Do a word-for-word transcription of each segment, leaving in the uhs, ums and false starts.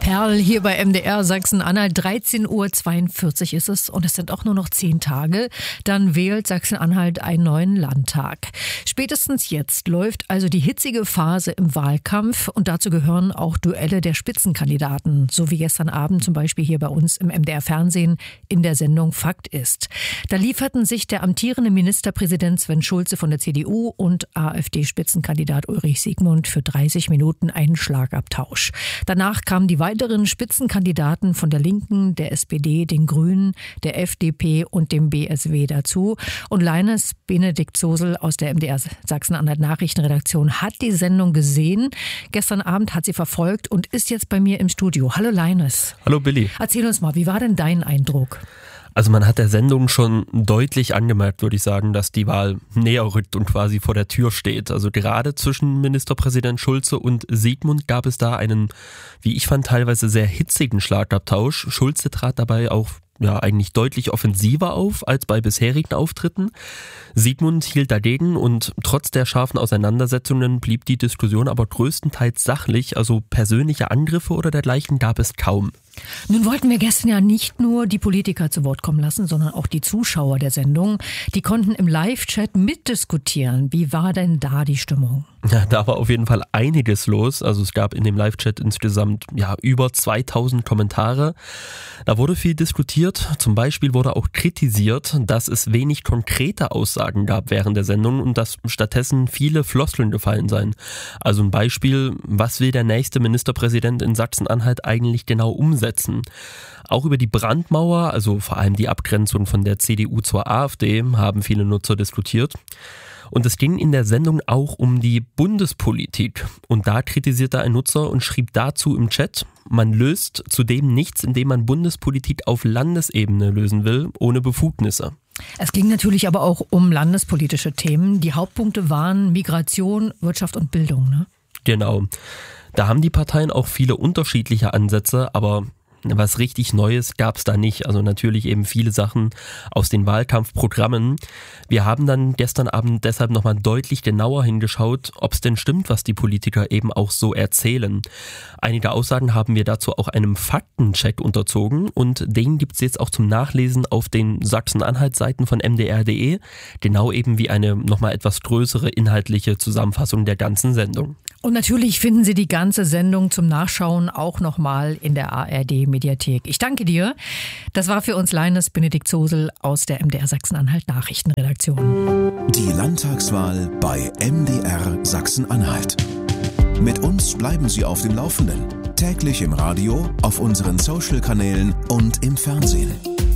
Perl hier bei M D R Sachsen-Anhalt. dreizehn Uhr zweiundvierzig ist es und es sind auch nur noch zehn Tage. Dann wählt Sachsen-Anhalt einen neuen Landtag. Spätestens jetzt läuft also die hitzige Phase im Wahlkampf und dazu gehören auch Duelle der Spitzenkandidaten, so wie gestern Abend zum Beispiel hier bei uns im M D R Fernsehen in der Sendung Fakt ist. Da lieferten sich der amtierende Ministerpräsident Sven Schulze von der C D U und AfD-Spitzenkandidat Ulrich Siegmund für dreißig Minuten einen Schlagabtausch. Danach kamen die weiteren Spitzenkandidaten von der Linken, der S P D, den Grünen, der F D P und dem B S W dazu. Und Leines Benedikt Zosel aus der M D R Sachsen-Anhalt Nachrichtenredaktion hat die Sendung gesehen. Gestern Abend hat sie verfolgt und ist jetzt bei mir im Studio. Hallo Leines. Hallo Billy. Erzähl uns mal, wie war denn dein Eindruck? Also man hat der Sendung schon deutlich angemerkt, würde ich sagen, dass die Wahl näher rückt und quasi vor der Tür steht. Also gerade zwischen Ministerpräsident Schulze und Siegmund gab es da einen, wie ich fand, teilweise sehr hitzigen Schlagabtausch. Schulze trat dabei auch ja eigentlich deutlich offensiver auf als bei bisherigen Auftritten. Siegmund hielt dagegen und trotz der scharfen Auseinandersetzungen blieb die Diskussion aber größtenteils sachlich, also persönliche Angriffe oder dergleichen gab es kaum. Nun wollten wir gestern ja nicht nur die Politiker zu Wort kommen lassen, sondern auch die Zuschauer der Sendung. Die konnten im Live-Chat mitdiskutieren. Wie war denn da die Stimmung? Ja, da war auf jeden Fall einiges los. Also es gab in dem Live-Chat insgesamt ja über zweitausend Kommentare. Da wurde viel diskutiert. Zum Beispiel wurde auch kritisiert, dass es wenig konkrete Aussagen gab während der Sendung und dass stattdessen viele Floskeln gefallen seien. Also ein Beispiel, was will der nächste Ministerpräsident in Sachsen-Anhalt eigentlich genau umsetzen? Auch über die Brandmauer, also vor allem die Abgrenzung von der C D U zur AfD, haben viele Nutzer diskutiert. Und es ging in der Sendung auch um die Bundespolitik. Und da kritisierte ein Nutzer und schrieb dazu im Chat, man löst zudem nichts, indem man Bundespolitik auf Landesebene lösen will, ohne Befugnisse. Es ging natürlich aber auch um landespolitische Themen. Die Hauptpunkte waren Migration, Wirtschaft und Bildung, ne? Genau. Da haben die Parteien auch viele unterschiedliche Ansätze, aber was richtig Neues gab es da nicht. Also natürlich eben viele Sachen aus den Wahlkampfprogrammen. Wir haben dann gestern Abend deshalb nochmal deutlich genauer hingeschaut, ob es denn stimmt, was die Politiker eben auch so erzählen. Einige Aussagen haben wir dazu auch einem Faktencheck unterzogen und den gibt es jetzt auch zum Nachlesen auf den Sachsen-Anhalt-Seiten von M D R punkt de. Genau eben wie eine nochmal etwas größere inhaltliche Zusammenfassung der ganzen Sendung. Und natürlich finden Sie die ganze Sendung zum Nachschauen auch nochmal in der A R D-Mediathek. Ich danke dir. Das war für uns Leines Benedikt Zosel aus der M D R Sachsen-Anhalt Nachrichtenredaktion. Die Landtagswahl bei M D R Sachsen-Anhalt. Mit uns bleiben Sie auf dem Laufenden. Täglich im Radio, auf unseren Social-Kanälen und im Fernsehen.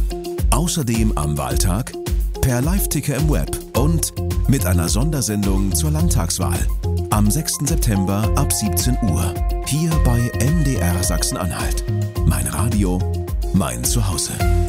Außerdem am Wahltag, per Live-Ticker im Web und mit einer Sondersendung zur Landtagswahl. Am sechsten September ab siebzehn Uhr. Hier bei M D R Sachsen-Anhalt. Mein Radio, mein Zuhause.